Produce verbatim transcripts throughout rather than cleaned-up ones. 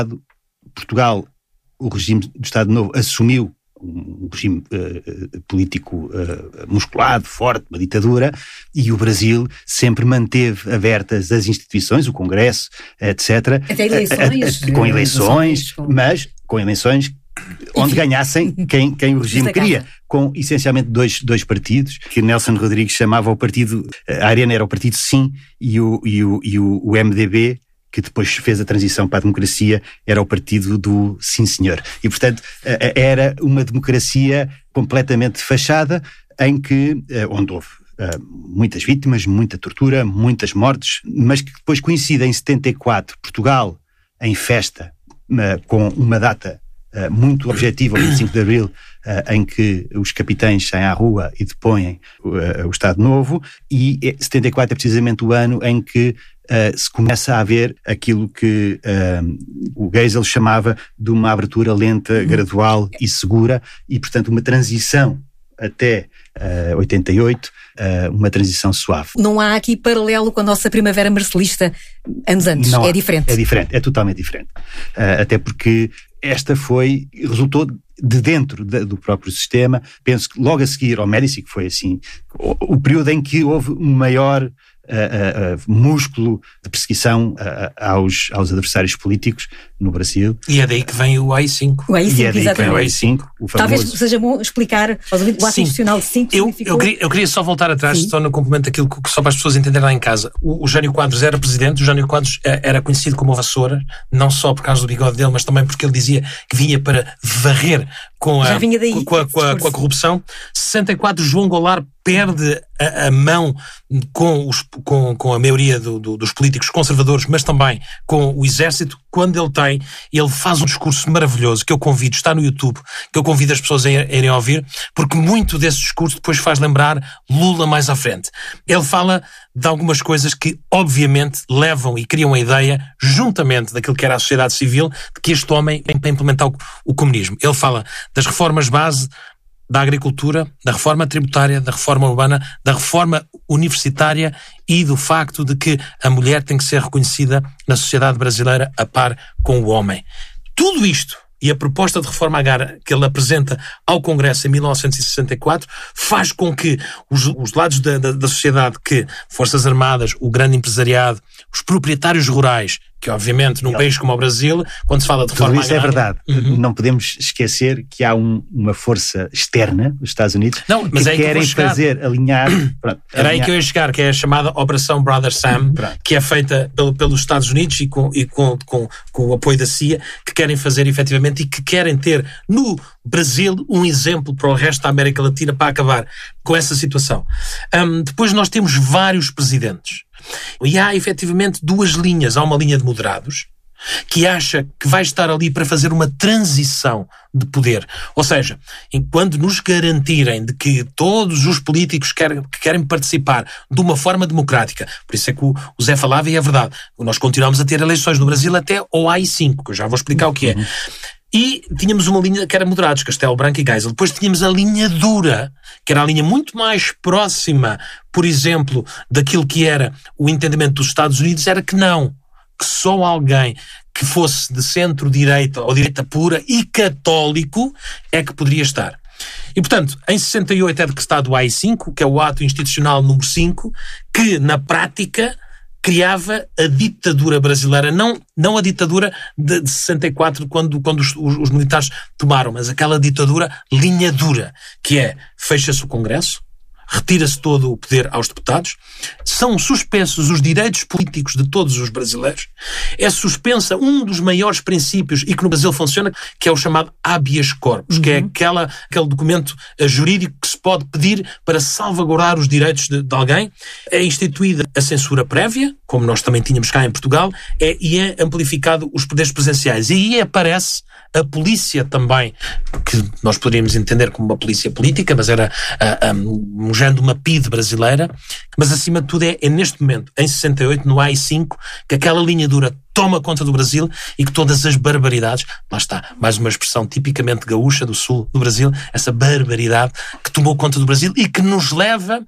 Portugal, o regime do Estado Novo, assumiu um regime uh, político uh, musculado, forte, uma ditadura, e o Brasil sempre manteve abertas as instituições, o Congresso, etcétera. Até eleições. A, a, a, com eleições, mas com eleições onde ganhassem quem, quem o regime queria, com essencialmente dois, dois partidos, que Nelson Rodrigues chamava o partido, a Arena era o partido Sim, e o, e o, e o, o M D B, que depois fez a transição para a democracia, era o partido do Sim Senhor. E, portanto, era uma democracia completamente fachada, em que, onde houve muitas vítimas, muita tortura, muitas mortes, mas que depois coincide em setenta e quatro, Portugal em festa, com uma data muito objetiva, o vinte e cinco de Abril, em que os capitães saem à rua e depõem o Estado Novo, e setenta e quatro é precisamente o ano em que Uh, se começa a ver aquilo que uh, o Geisel chamava de uma abertura lenta, gradual e segura, e portanto uma transição até uh, oitenta e oito, uh, uma transição suave. Não há aqui paralelo com a nossa primavera marcelista anos antes, Não é há. diferente. É diferente, é totalmente diferente. Uh, até porque esta foi, resultou de dentro de, do próprio sistema. Penso que logo a seguir ao Médici, que foi assim, o, o período em que houve um maior Uh, uh, uh, músculo de perseguição uh, aos, aos adversários políticos no Brasil. E é daí que vem o A I cinco. O A I cinco, e é daí exatamente. Que vem o A I cinco, o famoso... Talvez seja bom explicar aos ouvintes o ato institucional de cinco. Eu, eu, queria, eu queria só voltar atrás, Sim. só no complemento daquilo que, só para as pessoas entenderem lá em casa. O, o Jânio Quadros era presidente, o Jânio Quadros era conhecido como o Vassoura, não só por causa do bigode dele, mas também porque ele dizia que vinha para varrer com a, daí, com, a, com, a, com a corrupção. sessenta e quatro, João Goulart perde a, a mão com, os, com, com a maioria do, do, dos políticos conservadores, mas também com o exército. Quando ele tem, ele faz um discurso maravilhoso, que eu convido, está no YouTube, que eu convido as pessoas a irem ouvir, porque muito desse discurso depois faz lembrar Lula mais à frente. Ele fala de algumas coisas que, obviamente, levam e criam a ideia, juntamente daquilo que era a sociedade civil, de que este homem tem para implementar o, o comunismo. Ele fala das reformas base da agricultura, da reforma tributária, da reforma urbana, da reforma universitária e do facto de que a mulher tem que ser reconhecida na sociedade brasileira a par com o homem. Tudo isto e a proposta de reforma agrária que ele apresenta ao Congresso em mil novecentos e sessenta e quatro faz com que os, os lados da, da, da sociedade, que Forças Armadas, o grande empresariado, os proprietários rurais, que obviamente num país como o Brasil, quando se fala de reforma agrária... Tudo isso agrária, é verdade. Uhum. Não podemos esquecer que há um, uma força externa, os Estados Unidos, não, mas que é querem que fazer alinhar... Pronto, Era alinhar. aí que eu ia chegar, que é a chamada Operação Brother Sam, pronto. Que é feita pelo, pelos Estados Unidos e, com, e com, com, com o apoio da C I A, que querem fazer efetivamente e que querem ter no Brasil um exemplo para o resto da América Latina para acabar com essa situação. Um, depois nós temos vários presidentes. E há efetivamente duas linhas. Há uma linha de moderados, que acha que vai estar ali para fazer uma transição de poder. Ou seja, enquanto nos garantirem de que todos os políticos querem, que querem participar de uma forma democrática, por isso é que o, o Zé falava e é verdade, nós continuamos a ter eleições no Brasil até ao A I cinco, que eu já vou explicar o que é. E tínhamos uma linha que era moderados, Castelo Branco e Geisel. Depois tínhamos a linha dura, que era a linha muito mais próxima, por exemplo, daquilo que era o entendimento dos Estados Unidos, era que não, que só alguém que fosse de centro-direita ou direita pura e católico é que poderia estar. E, portanto, em sessenta e oito é decretado o A I cinco, que é o ato institucional número cinco, que, na prática, criava a ditadura brasileira, não, não a ditadura de, de sessenta e quatro, quando, quando os, os, os militares tomaram, mas aquela ditadura linha dura, que é, fecha-se o Congresso, retira-se todo o poder aos deputados, são suspensos os direitos políticos de todos os brasileiros, é suspensa um dos maiores princípios e que no Brasil funciona, que é o chamado habeas corpus, uhum. que é aquela, aquele documento jurídico que se pode pedir para salvaguardar os direitos de, de alguém. É instituída a censura prévia, como nós também tínhamos cá em Portugal, é, e é amplificado os poderes presenciais. E aí aparece a polícia também, que nós poderíamos entender como uma polícia política, mas era um género de uma P I D brasileira, mas acima de tudo é, é neste momento, em sessenta e oito, no A I cinco, que aquela linha dura toma conta do Brasil e que todas as barbaridades, lá está, mais uma expressão tipicamente gaúcha do sul do Brasil, essa barbaridade que tomou conta do Brasil e que nos leva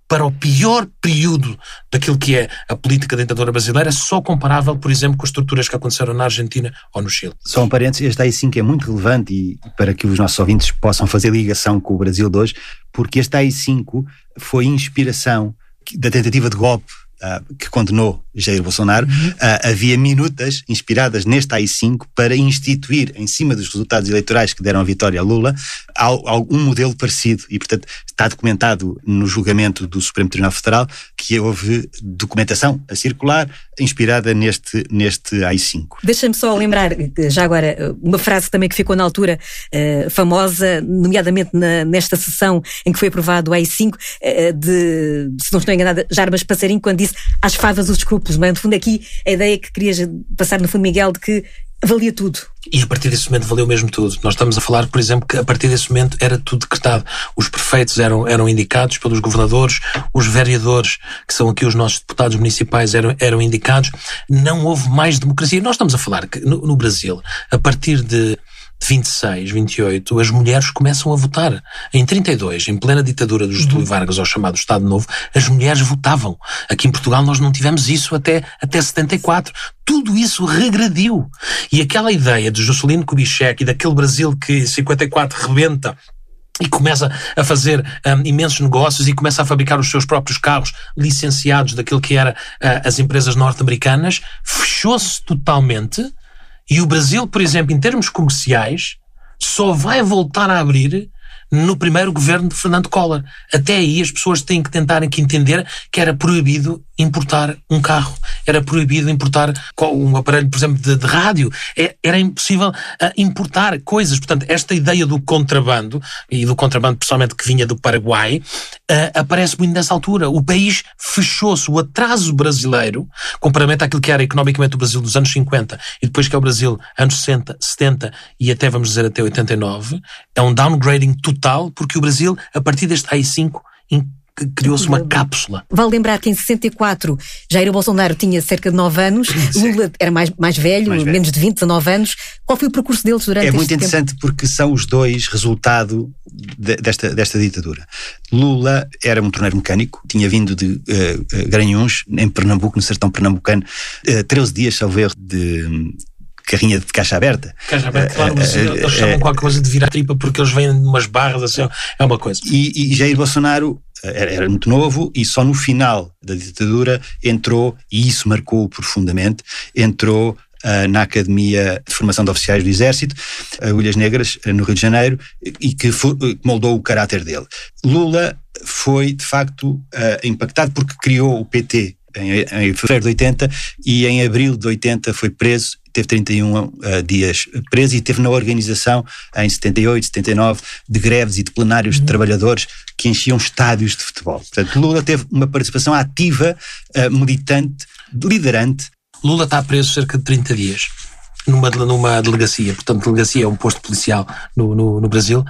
para o pior período daquilo que é a política da ditadura brasileira, só comparável, por exemplo, com as estruturas que aconteceram na Argentina ou no Chile. Só um parênteses, este A I cinco é muito relevante e para que os nossos ouvintes possam fazer ligação com o Brasil de hoje, porque este A I cinco foi inspiração da tentativa de golpe uh, que condenou Jair Bolsonaro. Uhum. Uh, havia minutas inspiradas neste A I cinco para instituir, em cima dos resultados eleitorais que deram a vitória a Lula, algum modelo parecido e, portanto, está documentado no julgamento do Supremo Tribunal Federal que houve documentação a circular inspirada neste, neste A I cinco. Deixa-me só lembrar, já agora, uma frase também que ficou na altura uh, famosa, nomeadamente na, nesta sessão em que foi aprovado o A I cinco, uh, de, se não estou enganada, Jarbas Passarinho, quando disse às favas os escrúpulos. Mas, no fundo, aqui a ideia que querias passar, no fundo, Miguel, de que valia tudo. E a partir desse momento valeu mesmo tudo. Nós estamos a falar, por exemplo, que a partir desse momento era tudo decretado. Os prefeitos eram, eram indicados pelos governadores, os vereadores, que são aqui os nossos deputados municipais, eram, eram indicados. Não houve mais democracia. Nós estamos a falar que no, no Brasil, a partir de vinte e seis, vinte e oito, as mulheres começam a votar. Em trinta e dois, em plena ditadura do Getúlio Vargas, ao chamado Estado Novo, as mulheres votavam. Aqui em Portugal nós não tivemos isso até, até setenta e quatro. Tudo isso regrediu. E aquela ideia de Juscelino Kubitschek e daquele Brasil que em cinquenta e quatro rebenta e começa a fazer um, imensos negócios e começa a fabricar os seus próprios carros licenciados daquilo que era uh, as empresas norte-americanas, fechou-se totalmente. E o Brasil, por exemplo, em termos comerciais, só vai voltar a abrir no primeiro governo de Fernando Collor. Até aí as pessoas têm que tentar aqui entender que era proibido importar um carro, era proibido importar um aparelho, por exemplo, de, de rádio, era impossível uh, importar coisas. Portanto, esta ideia do contrabando, e do contrabando pessoalmente que vinha do Paraguai, uh, aparece muito nessa altura. O país fechou-se. O atraso brasileiro, comparativamente àquilo que era economicamente o Brasil dos anos cinquenta e depois que é o Brasil anos sessenta, setenta e até, vamos dizer, até oitenta e nove, é um downgrading total, porque o Brasil, a partir deste A I cinco, que criou-se uma cápsula. Vale lembrar que em sessenta e quatro Jair Bolsonaro tinha cerca de nove anos, Lula era mais, mais, velho, mais velho, menos de vinte, dezanove anos. Qual foi o percurso deles durante este tempo? É muito interessante tempo? Porque são os dois resultado de, desta, desta ditadura. Lula era um torneiro mecânico, tinha vindo de uh, Garanhuns, em Pernambuco, no sertão pernambucano, uh, treze dias, salvo erro, de carrinha de caixa aberta. Caixa aberta, claro, mas eles chamam qualquer coisa de virar tripa porque eles vêm de umas barras, assim, é uma coisa. E, e Jair Bolsonaro era, era muito novo e só no final da ditadura entrou, e isso marcou-o profundamente, entrou uh, na Academia de Formação de Oficiais do Exército, Agulhas Negras, no Rio de Janeiro, e que foi, moldou o caráter dele. Lula foi, de facto, uh, impactado porque criou o P T em, em fevereiro de oitenta e em abril de oitenta foi preso. Teve trinta e um uh, dias preso e teve na organização, em setenta e oito, setenta e nove, de greves e de plenários uhum. de trabalhadores que enchiam estádios de futebol. Portanto, Lula teve uma participação ativa, uh, militante, liderante. Lula está preso cerca de trinta dias numa, numa delegacia. Portanto, delegacia é um posto policial no, no, no Brasil,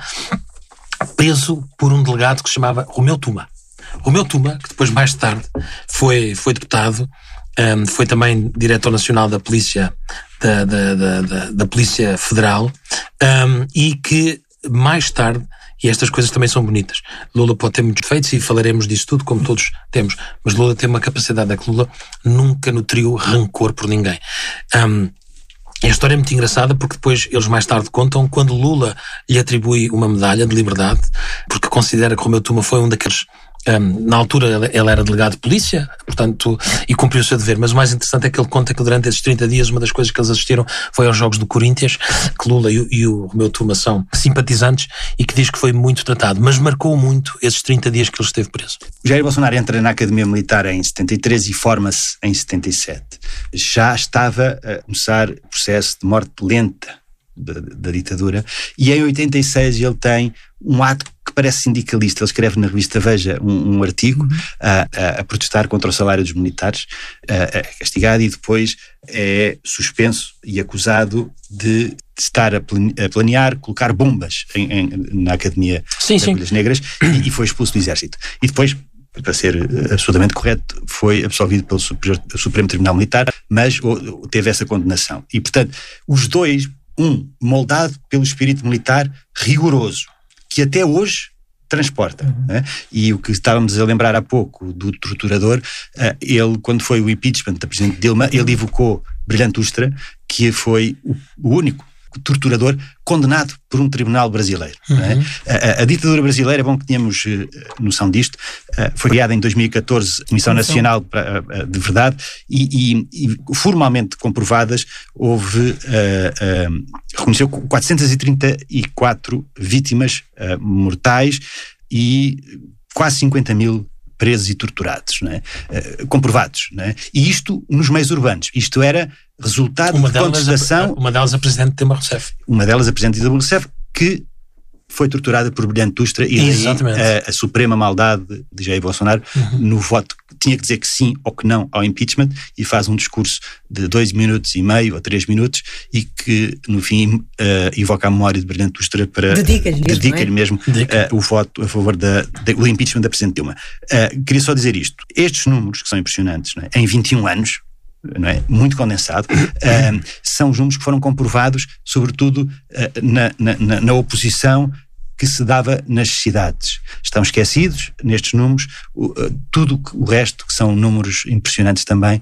preso por um delegado que se chamava Romeu Tuma. Romeu Tuma, que depois mais tarde foi, foi deputado, Um, foi também diretor nacional da Polícia, da, da, da, da, da Polícia Federal, um, e que mais tarde, e estas coisas também são bonitas, Lula pode ter muitos defeitos e falaremos disso tudo como todos temos, mas Lula tem uma capacidade, é que Lula nunca nutriu rancor por ninguém. Um, A história é muito engraçada porque depois eles mais tarde contam quando Lula lhe atribui uma medalha de liberdade, porque considera que Romeu Tuma foi um daqueles... Um, na altura ele era delegado de polícia, portanto, e cumpriu o seu dever, mas o mais interessante é que ele conta que durante esses trinta dias uma das coisas que eles assistiram foi aos jogos do Corinthians, que Lula e, e o Romeu Tuma são simpatizantes, e que diz que foi muito tratado, mas marcou muito esses trinta dias que ele esteve preso. Jair Bolsonaro entra na Academia Militar em setenta e três e forma-se em setenta e sete. Já estava a começar o processo de morte lenta da, da ditadura, e em oitenta e seis ele tem um ato que parece sindicalista. Ele escreve na revista Veja um, um artigo uhum. a, a, a protestar contra o salário dos militares, a, a castigado, e depois é suspenso e acusado de, de estar a planear colocar bombas em, em, na Academia sim, das Agulhas Negras, e, e foi expulso do Exército. E depois, para ser absolutamente correto, foi absolvido pelo Supremo Tribunal Militar, mas teve essa condenação. E, portanto, os dois, um moldado pelo espírito militar rigoroso, que até hoje transporta. Uhum. Né? E o que estávamos a lembrar há pouco do torturador, uh, ele, quando foi o impeachment da Presidente Dilma, ele evocou Brilhante Ustra, que foi o, o único torturador condenado por um tribunal brasileiro. Uhum. Não é? a, a, a ditadura brasileira, é bom que tenhamos uh, noção disto, uh, foi criada em dois mil e catorze, a Comissão Nacional pra, uh, de Verdade, e, e, e formalmente comprovadas, houve, uh, uh, reconheceu quatrocentas e trinta e quatro vítimas uh, mortais e quase cinquenta mil presos e torturados, não é? Uh, comprovados, não é? E isto nos meios urbanos. Isto era resultado uma de contestação... A, uma delas a Presidente Dilma Rousseff. Uma delas a Presidente Dilma Rousseff, que foi torturada por Brilhante Ustra, e daí a, a suprema maldade de Jair Bolsonaro, uhum. no voto, tinha que dizer que sim ou que não ao impeachment, e faz um discurso de dois minutos e meio ou três minutos, e que no fim uh, evoca a memória de Brilhante Ustra para... Dedica-lhe mesmo, dedica-lhe mesmo uh, o voto a favor da, da, do impeachment da Presidente Dilma. Uh, queria só dizer isto. Estes números, que são impressionantes, não é? Em vinte e um anos, não é? Muito condensado, uh, são os números que foram comprovados, sobretudo uh, na, na, na oposição que se dava nas cidades. Estão esquecidos, nestes números, uh, tudo o resto, que são números impressionantes também,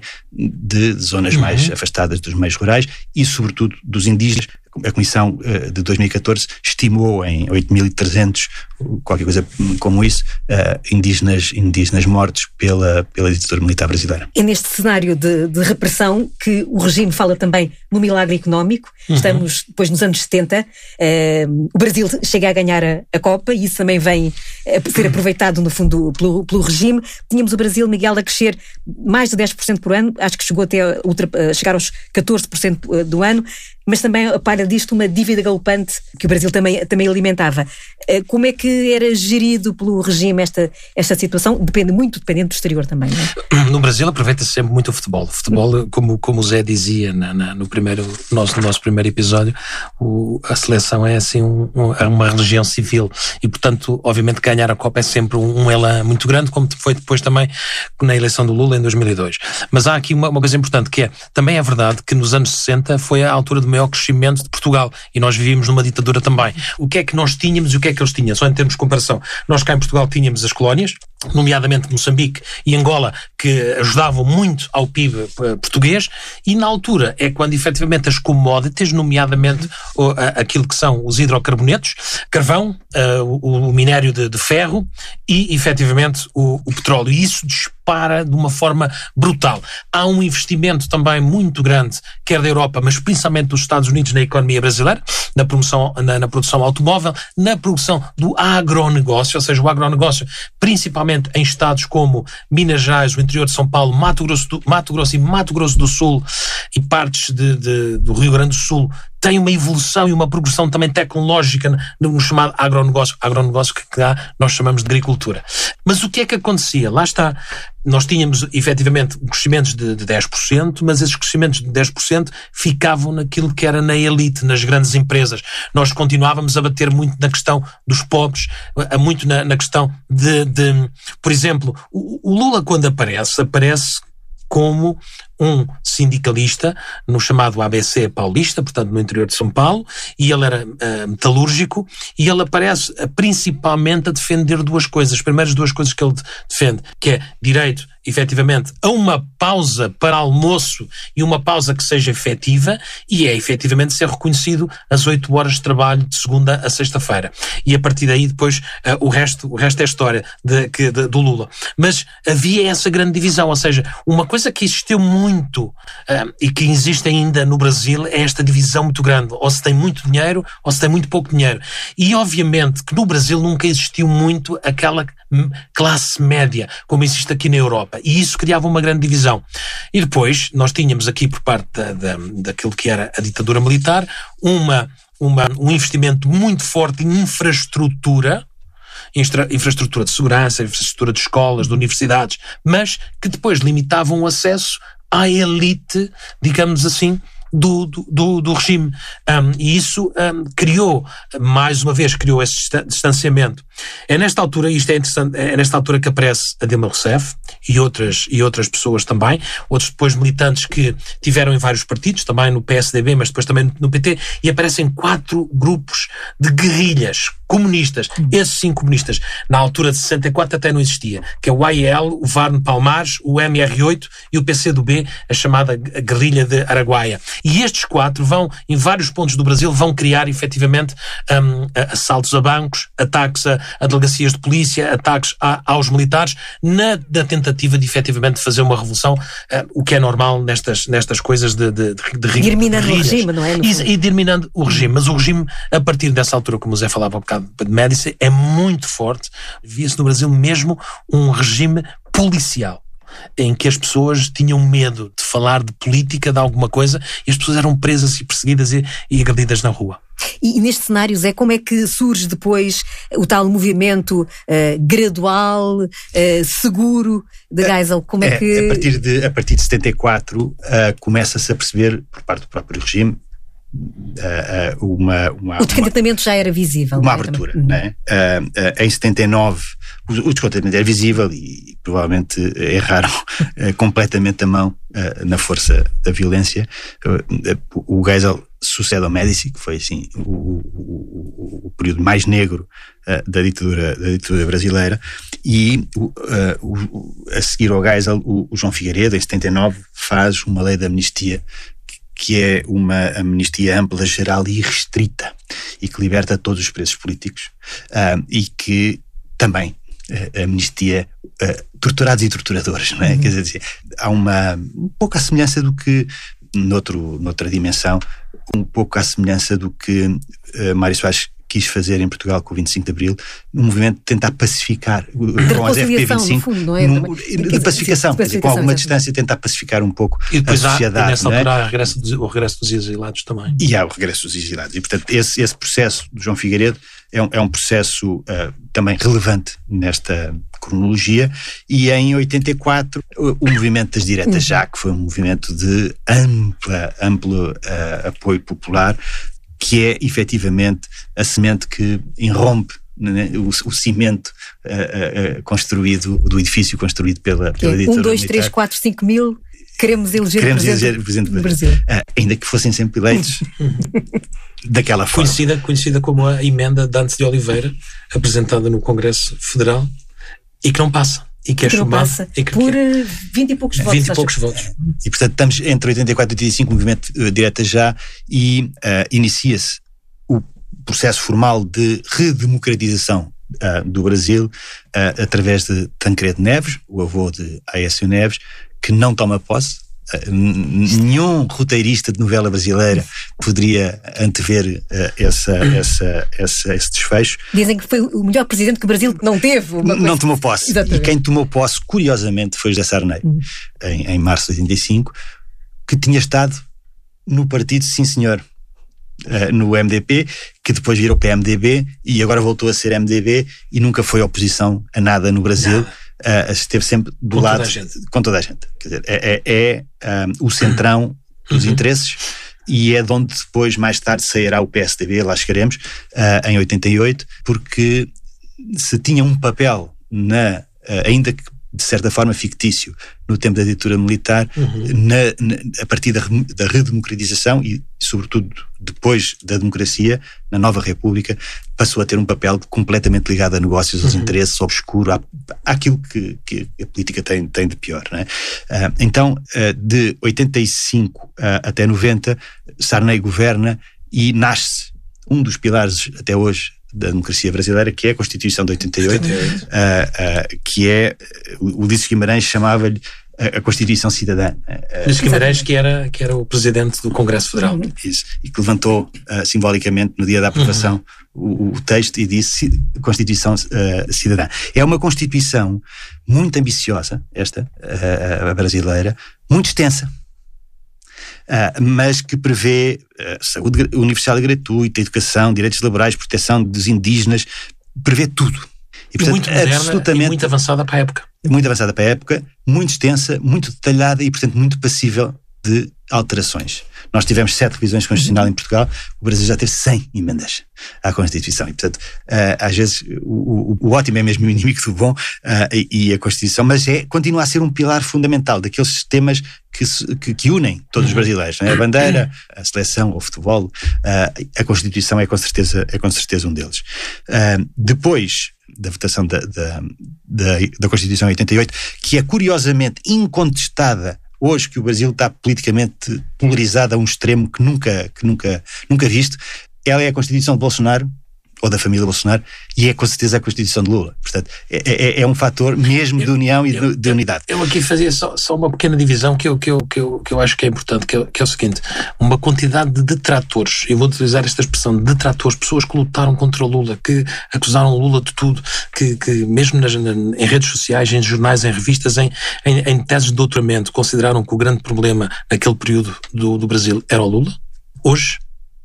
de zonas uhum. mais afastadas dos meios rurais e, sobretudo, dos indígenas. A Comissão uh, de dois mil e catorze estimou em oito mil e trezentos, qualquer coisa como isso, uh, indígenas, indígenas mortos pela, pela ditadura militar brasileira. É neste cenário de, de repressão que o regime fala também no milagre económico. Uhum. Estamos depois nos anos setenta, uh, o Brasil chega a ganhar a, a Copa, e isso também vem a ser aproveitado no fundo pelo, pelo regime. Tínhamos o Brasil, Miguel, a crescer mais de dez por cento por ano, acho que chegou até a, a chegar aos catorze por cento do ano, mas também a par disto uma dívida galopante que o Brasil também, também alimentava. Como é que era gerido pelo regime esta, esta situação? Depende muito, dependendo do exterior também, não é? No Brasil aproveita-se sempre muito o futebol. O futebol, como, como o Zé dizia na, na, no, primeiro, nosso, no nosso primeiro episódio, o, a seleção é assim um, um, é uma religião civil, e portanto, obviamente, ganhar a Copa é sempre um, um elan muito grande, como foi depois também na eleição do Lula em dois mil e dois. Mas há aqui uma, uma coisa importante, que é, também é verdade que nos anos sessenta foi a altura de maior crescimento de Portugal, e nós vivíamos numa ditadura também. O que é que nós tínhamos e o que é que eles tinham? Só em termos de comparação. Nós cá em Portugal tínhamos as colónias, nomeadamente Moçambique e Angola, que ajudavam muito ao P I B português, e na altura é quando efetivamente as commodities, nomeadamente o, a, aquilo que são os hidrocarbonetos, carvão, uh, o, o minério de, de ferro e efetivamente o, o petróleo, e isso dispara de uma forma brutal. Há um investimento também muito grande, quer da Europa, mas principalmente dos Estados Unidos, na economia brasileira, na, promoção, na, na produção automóvel, na produção do agronegócio, ou seja, o agronegócio principalmente em estados como Minas Gerais, o interior de São Paulo, Mato Grosso, do, Mato Grosso e Mato Grosso do Sul e partes de, de, do Rio Grande do Sul, tem uma evolução e uma progressão também tecnológica no chamado agronegócio, agronegócio que cá nós chamamos de agricultura. Mas o que é que acontecia? Lá está, nós tínhamos efetivamente crescimentos de, de dez por cento, mas esses crescimentos de dez por cento ficavam naquilo que era na elite, nas grandes empresas. Nós continuávamos a bater muito na questão dos pobres, muito na, na questão de, de, por exemplo, o, o Lula, quando aparece, aparece como um sindicalista no chamado A B C paulista, portanto no interior de São Paulo, e ele era uh, metalúrgico, e ele aparece uh, principalmente a defender duas coisas. As primeiras duas coisas que ele defende, que é direito, efetivamente, a uma pausa para almoço e uma pausa que seja efetiva, e é efetivamente ser reconhecido as oito horas de trabalho de segunda a sexta-feira. E a partir daí depois uh, o, resto, o resto é história de, que, de, do Lula. Mas havia essa grande divisão, ou seja, uma coisa que existiu muito muito uh, e que existe ainda no Brasil é esta divisão muito grande, ou se tem muito dinheiro ou se tem muito pouco dinheiro, e obviamente que no Brasil nunca existiu muito aquela classe média como existe aqui na Europa, e isso criava uma grande divisão. E depois nós tínhamos aqui por parte da, da, daquilo que era a ditadura militar uma, uma, um investimento muito forte em infraestrutura, infraestrutura de segurança, infraestrutura de escolas, de universidades, mas que depois limitavam o acesso à elite, digamos assim, do, do, do regime. Um, e isso um, criou, mais uma vez, criou esse distanciamento. É nesta altura, isto é interessante, é nesta altura que aparece a Dilma Rousseff e outras, e outras pessoas também, outros depois militantes que tiveram em vários partidos, também no P S D B, mas depois também no P T, e aparecem quatro grupos de guerrilhas, comunistas, esses sim comunistas, na altura de sessenta e quatro até não existia, que é o A I L, o Varne Palmares, o M R oito e o P C do B, a chamada guerrilha de Araguaia. E estes quatro vão, em vários pontos do Brasil, vão criar efetivamente um, assaltos a bancos, ataques a, a delegacias de polícia, ataques a, aos militares, na, na tentativa de efetivamente fazer uma revolução, uh, o que é normal nestas, nestas coisas de, de, de, de, de eliminando o regime, não é? E, e eliminando o regime. Mas o regime, a partir dessa altura, como o Zé falava há um bocado de Médici, é muito forte. Via-se no Brasil mesmo um regime policial, em que as pessoas tinham medo de falar de política, de alguma coisa, e as pessoas eram presas e perseguidas e, e agredidas na rua. E, e neste cenário, Zé, como é que surge depois o tal movimento uh, gradual, uh, seguro de Geisel? Como é, é que... A partir de, a partir de setenta e quatro uh, começa-se a perceber, por parte do próprio regime, Uh, uh, uma, uma, o descontentamento já era visível. Uma é? abertura, não é? Uh, uh, em setenta e nove o, o descontentamento era visível e, e provavelmente erraram uh, completamente a mão uh, na força da violência. Uh, uh, o Geisel sucede ao Médici, que foi assim o, o, o, o período mais negro uh, da, ditadura, da ditadura brasileira, e uh, o, a seguir ao Geisel, o, o João Figueiredo, em setenta e nove, faz uma lei de amnistia, que é uma amnistia ampla, geral e restrita, e que liberta todos os presos políticos, uh, e que também uh, amnistia uh, torturados e torturadores, não é? Uhum. Quer dizer, há uma um pouco à semelhança do que, noutro, noutra dimensão, um pouco à semelhança do que uh, Mário Soares quis fazer em Portugal com o vinte e cinco de Abril, um movimento de tentar pacificar com as F P vinte e cinco, no fundo, não é? Num, de pacificação, de pacificação, com alguma distância, tentar pacificar um pouco e depois a sociedade. Há, e nessa altura é? há o regresso, dos, o regresso dos exilados também. E há o regresso dos exilados. E, portanto, esse, esse processo do João Figueiredo é um, é um processo uh, também relevante nesta cronologia, e em oitenta e quatro o, o movimento das diretas já, que foi um movimento de ampla, amplo uh, apoio popular, que é efetivamente a semente que irrompe, né, o, o cimento uh, uh, construído, do edifício construído pela, pela ditadura militar. Um, dois, três, quatro, cinco mil, queremos eleger queremos o presidente, presidente do Brasil. Brasil. Uh, ainda que fossem sempre eleitos daquela forma. Conhecida, conhecida como a emenda de Dantes de Oliveira, apresentada no Congresso Federal, e que não passa. E que é chumbado. E que por que... vinte e poucos votos. vinte e poucos votos. E portanto estamos entre oitenta e quatro e oitenta e cinco, o movimento uh, direta já, e uh, inicia-se o processo formal de redemocratização uh, do Brasil uh, através de Tancredo Neves, o avô de Aécio Neves, que não toma posse. Uh, nenhum roteirista de novela brasileira poderia antever uh, essa, essa, essa, esse desfecho. Dizem que foi o melhor presidente que o Brasil não teve. Não, não tomou posse. Exatamente. E quem tomou posse, curiosamente, foi José Sarney, uhum. em, em março de oitenta e cinco, que tinha estado no partido, sim senhor, uh, no M D P, que depois virou P M D B e agora voltou a ser M D B e nunca foi oposição a nada no Brasil. Não. Uh, esteve sempre do com lado toda com toda a gente. Quer dizer, é, é, é um, o centrão dos uhum. interesses, e é de onde depois, mais tarde, sairá o P S D B, lá chegaremos, uh, em oitenta e oito, porque se tinha um papel, na, uh, ainda que de certa forma fictício, no tempo da ditadura militar, uhum. na, na, a partir da, da redemocratização e, sobretudo, depois da democracia, na nova república, passou a ter um papel completamente ligado a negócios, aos uhum. interesses, obscuro, à, àquilo que, que a política tem, tem de pior. Não é? uh, então, uh, de oitenta e cinco uh, até noventa, Sarney governa e nasce um dos pilares, até hoje, da democracia brasileira, que é a Constituição de oitenta e oito, oitenta e oito. Uh, uh, que é, o Ulisses Guimarães chamava-lhe a, a Constituição Cidadã. Ulisses uh, Guimarães, que era, que era o presidente do Congresso Federal. Isso, e que levantou uh, simbolicamente, no dia da aprovação, uhum. o, o texto e disse Constituição uh, Cidadã. É uma Constituição muito ambiciosa, esta, uh, a brasileira, muito extensa. Uh, mas que prevê uh, saúde universal e gratuita, educação, direitos laborais, proteção dos indígenas, prevê tudo. E, portanto, e muito moderna, absolutamente, e muito avançada para a época. Muito avançada para a época, muito extensa, muito detalhada e, portanto, muito passível de alterações. Nós tivemos sete revisões constitucionais em Portugal, o Brasil já teve cem emendas à Constituição. E, portanto, uh, às vezes o, o, o ótimo é mesmo o inimigo do bom, uh, e, e a Constituição, mas é, continua a ser um pilar fundamental daqueles sistemas que, que, que unem todos os brasileiros. Não é? A bandeira, a seleção, o futebol, uh, a Constituição é com certeza, é com certeza um deles. Uh, depois da votação da, da, da, da Constituição oitenta e oito, que é curiosamente incontestada hoje, que o Brasil está politicamente polarizado a um extremo que nunca, que nunca, nunca visto, ela é a Constituição de Bolsonaro, ou da família Bolsonaro, e é com certeza a Constituição de Lula. Portanto, é, é, é um fator mesmo eu, de união e eu, de unidade. Eu aqui fazia só, só uma pequena divisão que eu, que, eu, que, eu, que eu acho que é importante, que é, que é o seguinte: uma quantidade de detratores, eu vou utilizar esta expressão, de detratores, pessoas que lutaram contra o Lula, que acusaram o Lula de tudo, que, que mesmo nas, em redes sociais, em jornais, em revistas, em, em, em teses de doutoramento, consideraram que o grande problema naquele período do, do Brasil era o Lula. Hoje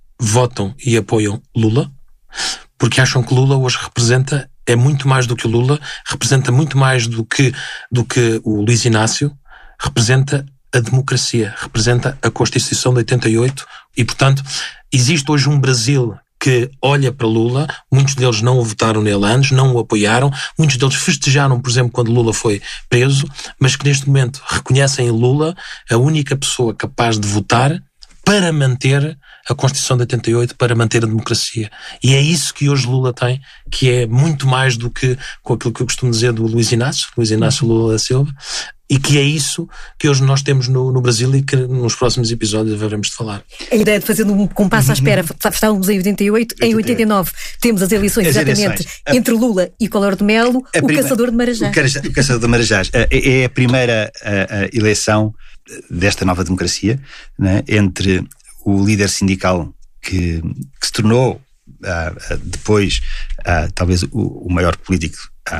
votam e apoiam Lula, porque acham que Lula hoje representa, é muito mais do que o Lula, representa muito mais do que, do que o Luiz Inácio, representa a democracia, representa a Constituição de oitenta e oito e, portanto, existe hoje um Brasil que olha para Lula, muitos deles não o votaram nele antes, não o apoiaram, muitos deles festejaram, por exemplo, quando Lula foi preso, mas que neste momento reconhecem em Lula a única pessoa capaz de votar para manter a Constituição de oitenta e oito, para manter a democracia. E é isso que hoje Lula tem, que é muito mais do que com aquilo que eu costumo dizer do Luiz Inácio, Luiz Inácio Lula da Silva, e que é isso que hoje nós temos no, no Brasil e que nos próximos episódios haveremos de falar. A ideia de fazer um compasso à espera, estávamos em oitenta e oito, em oitenta e nove temos as eleições, as exatamente, eleições. entre Lula e Collor de Mello, o prima, Caçador de Marajás. O Caçador de Marajás é a primeira a, a eleição desta nova democracia, né, entre o líder sindical que, que se tornou uh, uh, depois uh, talvez o, o maior político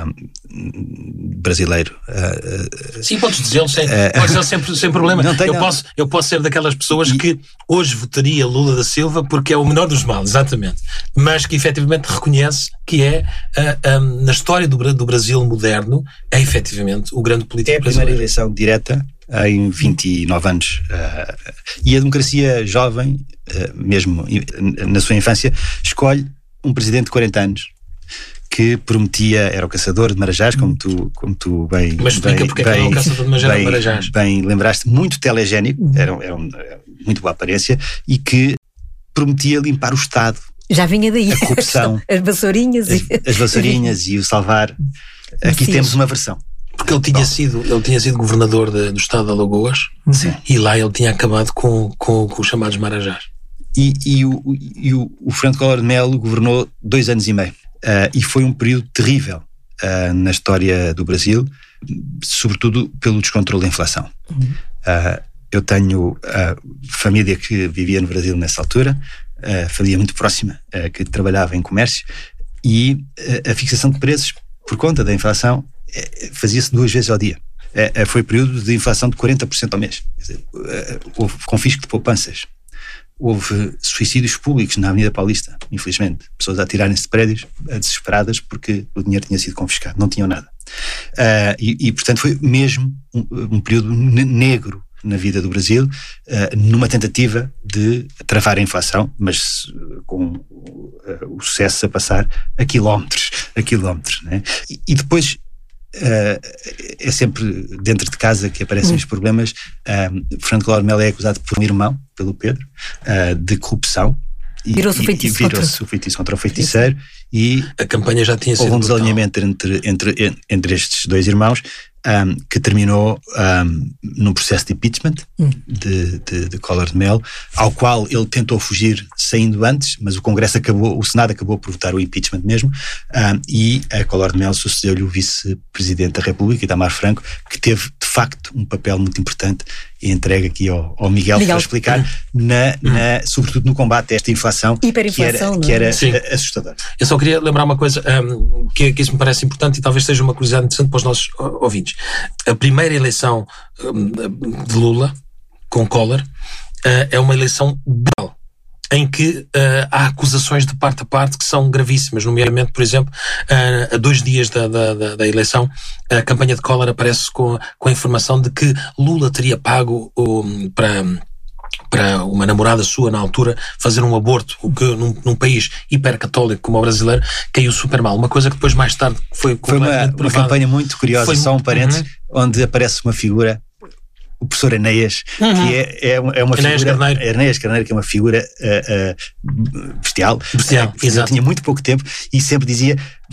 uh, brasileiro. Uh, uh, Sim, podes dizê-lo sem, uh, podes dizer sempre, sem problema. Não tem, eu, não. Posso, eu posso ser daquelas pessoas e... que hoje votaria Lula da Silva porque é o menor dos males, exatamente. Mas que efetivamente reconhece que é, uh, um, na história do, do Brasil moderno, é efetivamente o grande político é a brasileiro. Primeira eleição direta em vinte e nove anos. Uh, e a democracia jovem, uh, mesmo na sua infância, escolhe um presidente de quarenta anos que prometia, era o Caçador de Marajás, como tu, como tu bem... Mas explica porque bem, era o Caçador de Marajás. Bem, Marajás. bem lembraste, muito telegénico, era, era um, muito boa aparência, e que prometia limpar o Estado. Já vinha daí. A corrupção. As vassourinhas. As, e... as vassourinhas e o salvar. Aqui Sim. temos uma versão. Porque ele tinha, sido, ele tinha sido governador de, do estado de Alagoas. Sim. E lá ele tinha acabado com, com, com os chamados Marajás. E, e, o, e o, o Fernando Collor de Mello governou dois anos e meio. Uh, e foi um período terrível uh, na história do Brasil, sobretudo pelo descontrole da inflação. Uhum. Uh, eu tenho uh, família que vivia no Brasil nessa altura, uh, família muito próxima, uh, que trabalhava em comércio, e uh, a fixação de preços por conta da inflação fazia-se duas vezes ao dia. Foi período de inflação de quarenta por cento ao mês. Quer dizer, houve confisco de poupanças. Houve suicídios públicos na Avenida Paulista, infelizmente. Pessoas a atirarem-se de prédios desesperadas porque o dinheiro tinha sido confiscado. Não tinham nada. E, e portanto, foi mesmo um, um período negro na vida do Brasil, numa tentativa de travar a inflação, mas com o sucesso a passar a quilómetros, a quilómetros, né? E, e depois Uh, é sempre dentro de casa que aparecem os problemas. uh, Fernando Collor de Mello é acusado por um irmão, pelo Pedro, uh, de corrupção, e virou-se o feitiço, virou contra... o feitiço contra o feiticeiro. E a campanha já tinha sido houve um desalinhamento entre, entre, entre estes dois irmãos, um, que terminou um, num processo de impeachment hum. de, de, de Collor de Mello, ao qual ele tentou fugir saindo antes, mas o Congresso acabou, o Senado acabou por votar o impeachment mesmo, um, e a Collor de Mello sucedeu-lhe o vice-presidente da República, Itamar Franco, que teve de facto um papel muito importante, e entregue aqui ao, ao Miguel, Miguel para explicar, hum. na, na, sobretudo no combate a esta inflação, hiperinflação, que era, que é? era assustadora. Eu só queria lembrar uma coisa, um, que, que isso me parece importante e talvez seja uma curiosidade interessante para os nossos ouvintes. A primeira eleição um, de Lula com Collor uh, é uma eleição brutal. em que uh, há acusações de parte a parte que são gravíssimas, nomeadamente, por exemplo, uh, a dois dias da, da, da, da eleição, a campanha de Collor aparece com, com a informação de que Lula teria pago um, para... para uma namorada sua, na altura, fazer um aborto, o que num, num país hipercatólico como o brasileiro, caiu super mal. Uma coisa que depois, mais tarde, foi Foi uma, uma campanha muito curiosa, foi só um parênteses, uhum. onde aparece uma figura, o professor Enéas, uhum. que é, é, uma, é uma Enéas figura... Carneiro. Enéas Carneiro, que é uma figura uh, uh, bestial. Bestial, uh, exato. Tinha muito pouco tempo e sempre dizia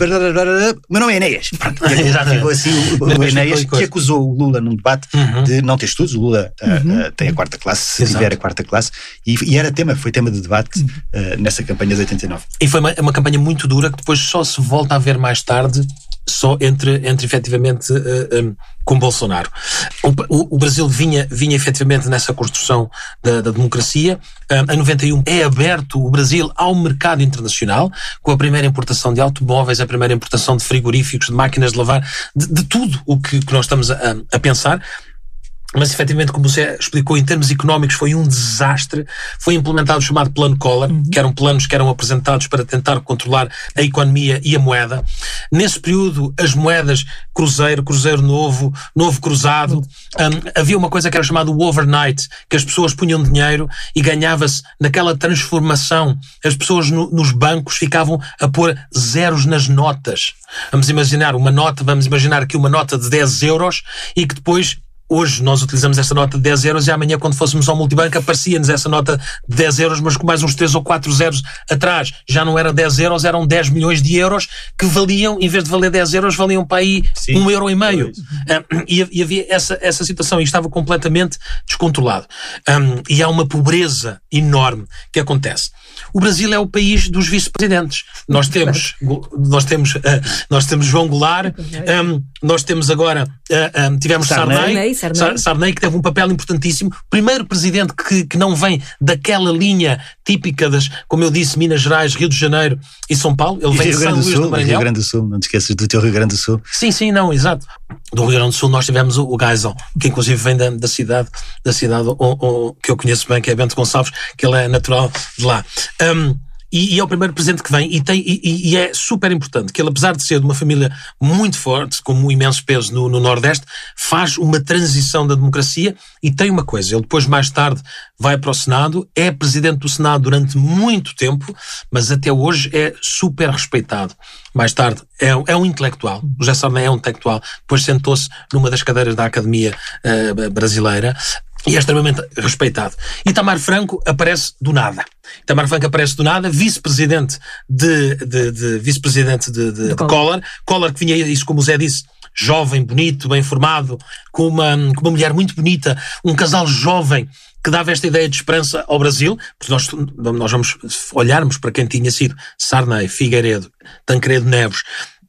meu nome é Enéas. Ficou assim o, o Enéas, que acusou o Lula num debate uhum. de não ter estudos. O Lula uhum. uh, uh, tem a quarta classe, se exato. tiver a quarta classe, e, e era tema, foi tema de debate uh, nessa campanha de oitenta e nove. E foi uma, uma campanha muito dura que depois só se volta a ver mais tarde, só entre, entre efetivamente uh, um, com Bolsonaro. O, o, o Brasil vinha, vinha efetivamente nessa construção da, da democracia. Um, em noventa e um é aberto o Brasil ao mercado internacional, com a primeira importação de automóveis, a primeira importação de frigoríficos, de máquinas de lavar, de, de tudo o que, que nós estamos a, a pensar. Mas, efetivamente, como você explicou, em termos económicos foi um desastre. Foi implementado o chamado Plano Collor, uhum. que eram planos que eram apresentados para tentar controlar a economia e a moeda. Nesse período, as moedas cruzeiro, cruzeiro novo, novo cruzado, um, havia uma coisa que era chamada o overnight, que as pessoas punham dinheiro e ganhava-se naquela transformação. As pessoas no, nos bancos ficavam a pôr zeros nas notas. Vamos imaginar uma nota, vamos imaginar aqui uma nota de dez euros e que depois... Hoje nós utilizamos essa nota de dez euros e amanhã, quando fôssemos ao multibanco, aparecia-nos essa nota de dez euros, mas com mais uns três ou quatro zeros atrás. Já não era dez euros, eram dez milhões de euros que valiam, em vez de valer dez euros, valiam para aí Sim, um euro e meio. Um, e, e havia essa, essa situação e estava completamente descontrolado. Um, e há uma pobreza enorme que acontece. O Brasil é o país dos vice-presidentes. Nós temos, nós temos, uh, nós temos João Goulart, um, nós temos agora, uh, um, tivemos Sarney, Sarney, Sarney, que teve um papel importantíssimo. Primeiro presidente que, que não vem daquela linha típica das, como eu disse, Minas Gerais, Rio de Janeiro e São Paulo. Ele vem de São Luís do Maranhão. Rio Grande do Sul, não te esqueças do teu Rio Grande do Sul. Sim, sim, não, exato. Do Rio Grande do Sul nós tivemos o, o Geisel, que inclusive vem da, da cidade, da cidade o, o, que eu conheço bem, que é Bento Gonçalves, que ele é natural de lá. Um, E, e é o primeiro presidente que vem e, tem, e, e é super importante que ele, apesar de ser de uma família muito forte, com um imenso peso no, no Nordeste, faz uma transição da democracia e tem uma coisa, ele depois mais tarde vai para o Senado, é presidente do Senado durante muito tempo, mas até hoje é super respeitado. Mais tarde é, é um intelectual, o José Sarney é um intelectual, depois sentou-se numa das cadeiras da Academia uh, Brasileira, e é extremamente respeitado. Itamar Franco aparece do nada. Itamar Franco aparece do nada, vice-presidente de, de, de, vice-presidente de, de, de Collor. Collor que vinha, isso como o Zé disse, jovem, bonito, bem formado, com uma, com uma mulher muito bonita, um casal jovem que dava esta ideia de esperança ao Brasil, porque nós, nós vamos olharmos para quem tinha sido Sarney, Figueiredo, Tancredo Neves,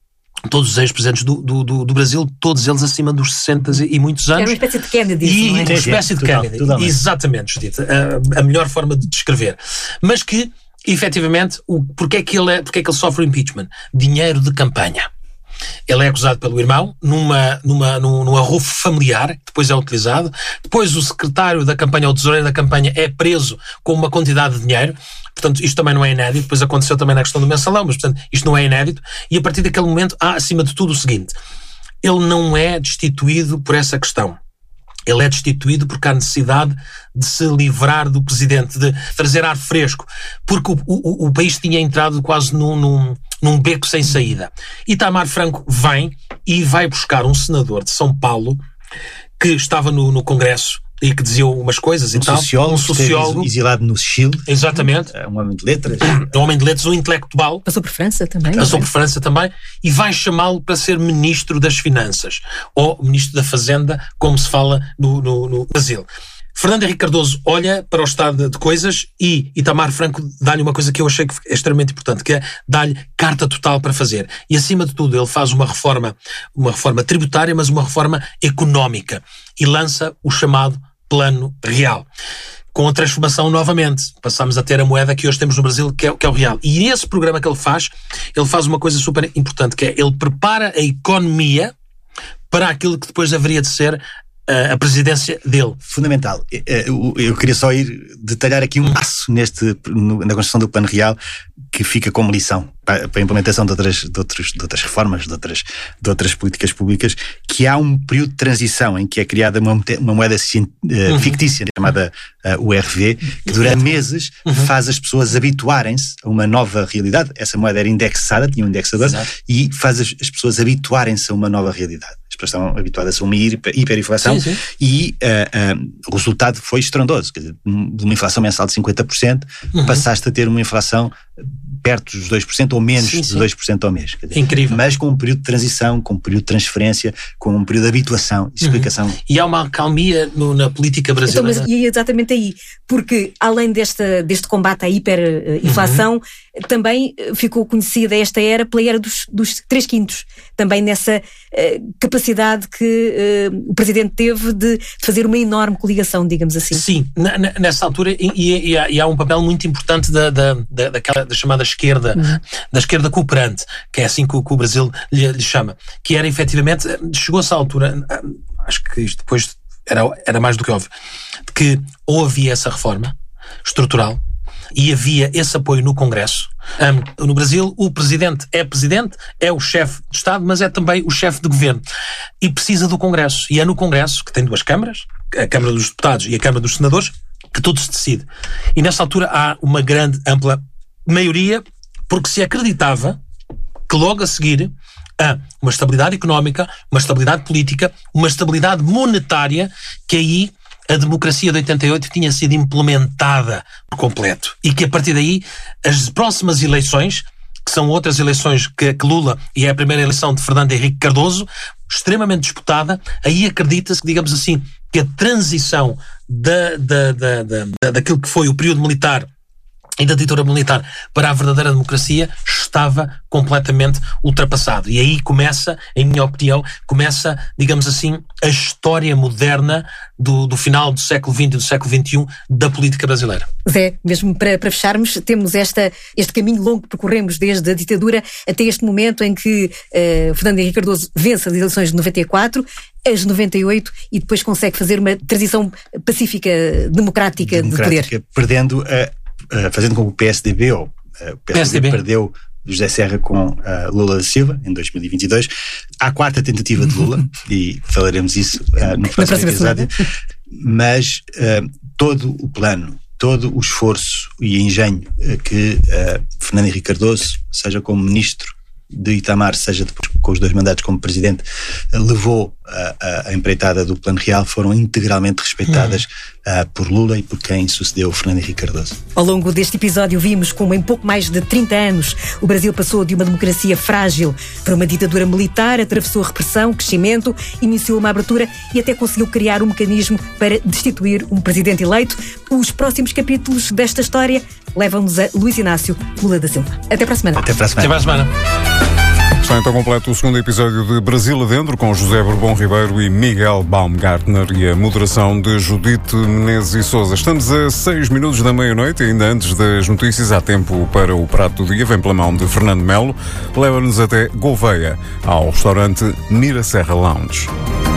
todos os ex-presidentes do, do, do Brasil, todos eles acima dos sessenta e muitos anos. Era uma espécie de Kennedy. E não é? uma espécie de Total, Kennedy. totalmente. Exatamente, Judith. A, a melhor forma de descrever. Mas que, efetivamente, o, porque, é que ele é, porque é que ele sofre o impeachment? Dinheiro de campanha. Ele é acusado pelo irmão numa, numa, num, num arrufo familiar, que depois é utilizado. Depois o secretário da campanha, ou o tesoureiro da campanha, é preso com uma quantidade de dinheiro. Portanto, isto também não é inédito. Depois aconteceu também na questão do mensalão, mas, portanto, isto não é inédito. E a partir daquele momento há, acima de tudo, o seguinte. Ele não é destituído por essa questão. Ele é destituído porque há necessidade de se livrar do presidente, de trazer ar fresco, porque o, o, o país tinha entrado quase num, num, num beco sem saída. Itamar Franco vem e vai buscar um senador de São Paulo que estava no, no Congresso e que dizia umas coisas um e tal. Sociólogo, um sociólogo. Exilado no Chile. Exatamente. Um homem de letras. Um homem de letras, um intelectual. Passou por França também. Passou por França também. E vai chamá-lo para ser Ministro das Finanças. Ou Ministro da Fazenda, como se fala no, no, no Brasil. Fernando Henrique Cardoso olha para o estado de coisas e Itamar Franco dá-lhe uma coisa que eu achei que é extremamente importante, que é dar-lhe carta total para fazer. E, acima de tudo, ele faz uma reforma, uma reforma tributária, mas uma reforma económica. E lança o chamado Plano Real. Com a transformação novamente. Passamos a ter a moeda que hoje temos no Brasil, que é, que é o real. E esse programa que ele faz, ele faz uma coisa super importante, que é ele prepara a economia para aquilo que depois haveria de ser a, a presidência dele. Fundamental. Eu, eu queria só ir detalhar aqui um passo neste, no, na construção do Plano Real que fica como lição para, para a implementação de outras, de, outros, de outras reformas, de outras, de outras políticas públicas, que há um período de transição em que é criada uma, uma moeda uh, uhum. fictícia, chamada uh, U R V, que durante meses uhum. faz as pessoas habituarem-se a uma nova realidade. Essa moeda era indexada, tinha um indexador, Exato. E faz as, as pessoas habituarem-se a uma nova realidade. As pessoas estão habituadas a uma hiper, hiperinflação sim, sim. e uh, uh, o resultado foi estrondoso. Quer dizer, de uma inflação mensal de cinquenta por cento, uhum. passaste a ter uma inflação perto dos dois por cento ou menos sim, sim. de dois por cento ao mês. Quer dizer, incrível. Mas com um período de transição, com um período de transferência, com um período de habituação e explicação. Uhum. E há uma acalmia no, na política brasileira. Então, mas, e é exatamente aí, porque além desta, deste combate à hiperinflação, uhum. também ficou conhecida esta era pela era dos, dos três quintos. Também nessa uh, capacidade que uh, o Presidente teve de fazer uma enorme coligação, digamos assim. Sim, na, na, nessa altura, e, e, e, há, e há um papel muito importante da, da, da, daquela, da chamada esquerda, uhum. da esquerda cooperante, que é assim que o, que o Brasil lhe, lhe chama, que era efetivamente, chegou-se à altura, acho que isto depois era, era mais do que óbvio, de que ou havia essa reforma estrutural, e havia esse apoio no Congresso. Um, no Brasil, o Presidente é Presidente, é o chefe de Estado, mas é também o chefe de Governo. E precisa do Congresso. E é no Congresso, que tem duas câmaras, a Câmara dos Deputados e a Câmara dos Senadores, que tudo se decide. E nessa altura há uma grande, ampla maioria, porque se acreditava que logo a seguir há uma estabilidade económica, uma estabilidade política, uma estabilidade monetária, que aí a democracia de oitenta e oito tinha sido implementada por completo. E que a partir daí, as próximas eleições, que são outras eleições que, que Lula, e é a primeira eleição de Fernando Henrique Cardoso, extremamente disputada, aí acredita-se, digamos assim, que a transição da, da, da, da, daquilo que foi o período militar e da ditadura militar para a verdadeira democracia estava completamente ultrapassado. E aí começa, em minha opinião, começa, digamos assim, a história moderna do, do final do século vinte e do século vinte e um da política brasileira. Zé, mesmo para, para fecharmos, temos esta, este caminho longo que percorremos desde a ditadura até este momento em que uh, Fernando Henrique Cardoso vence as eleições de noventa e quatro, as de noventa e oito, e depois consegue fazer uma transição pacífica, democrática, democrática de poder. Perdendo a Uh, fazendo com que o P S D B, ou uh, o P S D B, P S D B perdeu José Serra com uh, Lula da Silva em dois mil e vinte e dois. Há a quarta tentativa de Lula, e falaremos isso uh, no próximo episódio. Mas uh, todo o plano, todo o esforço e engenho uh, que uh, Fernando Henrique Cardoso, seja como ministro de Itamar, seja depois com os dois mandatos como presidente, levou a, a, a empreitada do Plano Real, foram integralmente respeitadas hum. uh, por Lula e por quem sucedeu Fernando Henrique Cardoso. Ao longo deste episódio vimos como em pouco mais de trinta anos o Brasil passou de uma democracia frágil para uma ditadura militar, atravessou a repressão, crescimento, iniciou uma abertura e até conseguiu criar um mecanismo para destituir um presidente eleito. Os próximos capítulos desta história levam-nos a Luís Inácio Lula da Silva. Até para a semana. Até para a semana. Até para a semana. Está então completo o segundo episódio de Brasil Adentro, com José Bourbon Ribeiro e Miguel Baumgartner e a moderação de Judite Menezes e Sousa. Estamos a seis minutos da meia-noite, ainda antes das notícias, há tempo para o prato do dia. Vem pela mão de Fernando Melo, leva-nos até Gouveia, ao restaurante Mira Serra Lounge.